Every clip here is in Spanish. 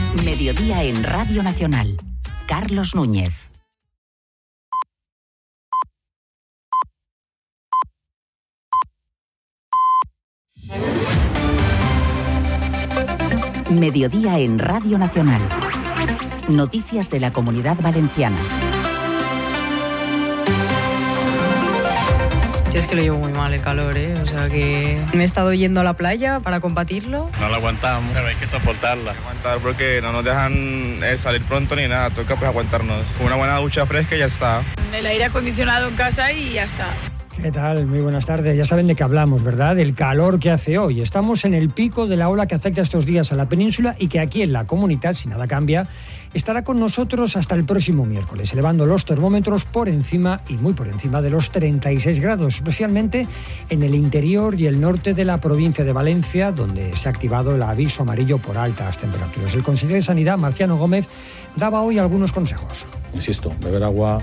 Mediodía en Radio Nacional. Carlos Núñez. Mediodía en Radio Nacional. Noticias de la Comunidad Valenciana. Yo es que lo llevo muy mal el calor, o sea que me he estado yendo a la playa para combatirlo. No lo aguantamos, pero hay que soportarla. Aguantar porque no nos dejan salir pronto ni nada, toca pues aguantarnos. Una buena ducha fresca y ya está. El aire acondicionado en casa y ya está. ¿Qué tal? Muy buenas tardes. Ya saben de qué hablamos, ¿verdad? Del calor que hace hoy. Estamos en el pico de la ola que afecta estos días a la península y que aquí en la comunidad, si nada cambia, estará con nosotros hasta el próximo miércoles, elevando los termómetros por encima y muy por encima de los 36 grados, especialmente en el interior y el norte de la provincia de Valencia, donde se ha activado el aviso amarillo por altas temperaturas. El consejero de Sanidad, Marciano Gómez, daba hoy algunos consejos. Insisto, beber agua,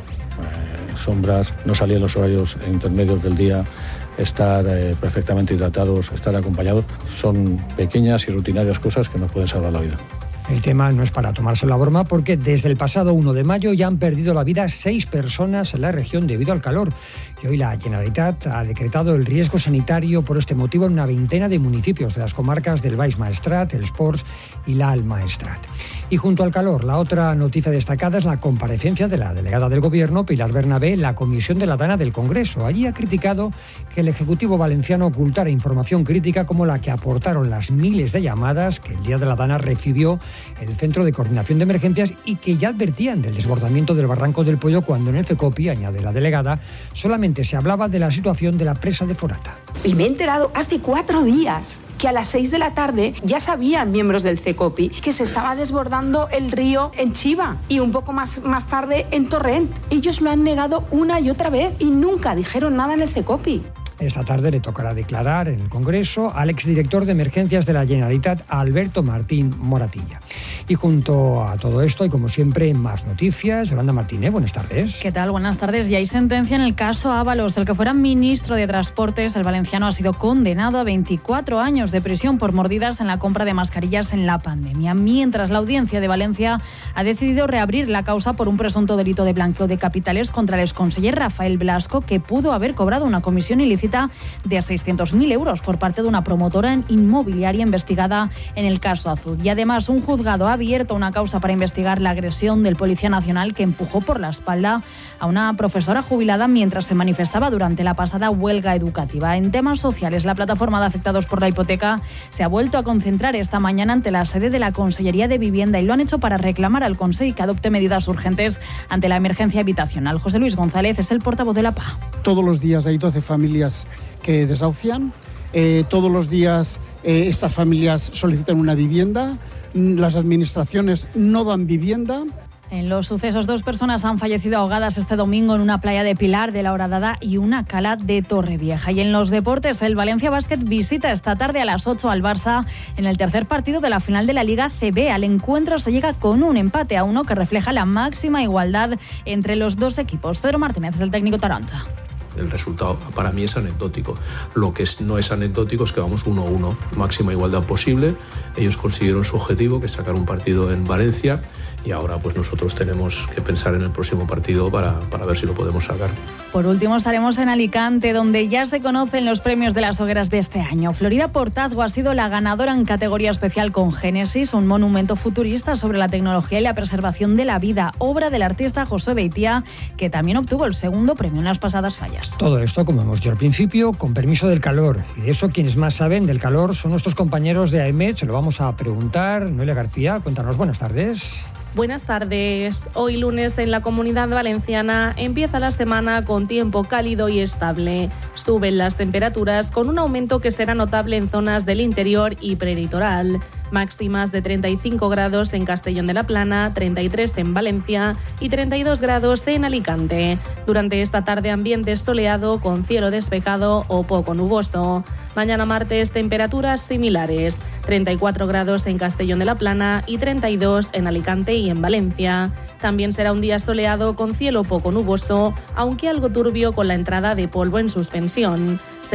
sombras, no salir en los horarios intermedios del día, estar perfectamente hidratados, estar acompañados, son pequeñas y rutinarias cosas que nos pueden salvar la vida. El tema no es para tomarse la broma porque desde el pasado 1 de mayo ya han perdido la vida 6 personas en la región debido al calor. Y hoy la Generalitat ha decretado el riesgo sanitario por este motivo en una veintena de municipios de las comarcas del Baix Maestrat, el Sports y l'Alt Maestrat. Y junto al calor, la otra noticia destacada es la comparecencia de la delegada del Gobierno, Pilar Bernabé, en la Comisión de la Dana del Congreso. Allí ha criticado que el Ejecutivo valenciano ocultara información crítica como la que aportaron las miles de llamadas que el día de la Dana recibió el Centro de Coordinación de Emergencias y que ya advertían del desbordamiento del Barranco del Pollo cuando en el CECOPI, añade la delegada, solamente se hablaba de la situación de la presa de Forata. Y me he enterado hace 4 días que a las 6 de la tarde ya sabían miembros del CECOPI que se estaba desbordando el río en Chiva y un poco más tarde en Torrent. Ellos lo han negado una y otra vez y nunca dijeron nada en el CECOPI. Esta tarde le tocará declarar en el Congreso al exdirector de Emergencias de la Generalitat, Alberto Martín Moratilla. Y junto a todo esto, y como siempre, más noticias. Yolanda Martínez, buenas tardes. ¿Qué tal? Buenas tardes. Ya hay sentencia en el caso Ábalos. El que fuera ministro de Transportes, el valenciano, ha sido condenado a 24 años de prisión por mordidas en la compra de mascarillas en la pandemia. Mientras la Audiencia de Valencia ha decidido reabrir la causa por un presunto delito de blanqueo de capitales contra el exconseller Rafael Blasco, que pudo haber cobrado una comisión ilícita de 600.000 euros por parte de una promotora inmobiliaria investigada en el caso Azud. Y además, un juzgado ha abierto una causa para investigar la agresión del Policía Nacional que empujó por la espalda a una profesora jubilada mientras se manifestaba durante la pasada huelga educativa. En temas sociales, la plataforma de afectados por la hipoteca se ha vuelto a concentrar esta mañana ante la sede de la Consellería de Vivienda y lo han hecho para reclamar al Consejo que adopte medidas urgentes ante la emergencia habitacional. José Luis González es el portavoz de la PA. Todos los días hay 12 familias que desahucian, todos los días estas familias solicitan una vivienda, las administraciones no dan vivienda. En los sucesos, 2 personas han fallecido ahogadas este domingo en una playa de Pilar de la Horadada y una cala de Torrevieja. Y en los deportes, el Valencia Basket visita esta tarde a las 8 al Barça en el tercer partido de la final de la Liga CB. Al encuentro se llega con un empate a 1 que refleja la máxima igualdad entre los dos equipos. Pedro Martínez es el técnico taronja. El resultado para mí es anecdótico. Lo que no es anecdótico es que vamos 1-1, máxima igualdad posible. Ellos consiguieron su objetivo, que es sacar un partido en Valencia, y ahora pues nosotros tenemos que pensar en el próximo partido para ver si lo podemos sacar. Por último, estaremos en Alicante, donde ya se conocen los premios de las hogueras de este año. Florida Portazgo ha sido la ganadora en categoría especial con Génesis, un monumento futurista sobre la tecnología y la preservación de la vida, obra del artista José Beitia, que también obtuvo el segundo premio en las pasadas fallas. Todo esto, como hemos dicho al principio, con permiso del calor. Y de eso quienes más saben del calor son nuestros compañeros de AEMET. Se lo vamos a preguntar. Noelia García, cuéntanos, buenas tardes. Buenas tardes. Hoy lunes en la Comunidad Valenciana empieza la semana con tiempo cálido y estable. Suben las temperaturas con un aumento que será notable en zonas del interior y prelitoral. Máximas de 35 grados en Castellón de la Plana, 33 en Valencia y 32 grados en Alicante. Durante esta tarde ambiente soleado con cielo despejado o poco nuboso. Mañana martes temperaturas similares, 34 grados en Castellón de la Plana y 32 en Alicante y en Valencia. También será un día soleado con cielo poco nuboso, aunque algo turbio con la entrada de polvo en suspensión.